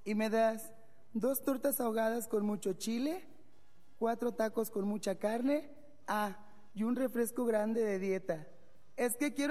Y me das 2 tortas ahogadas con mucho chile, 4 tacos con mucha carne, y un refresco grande de dieta. Es que quiero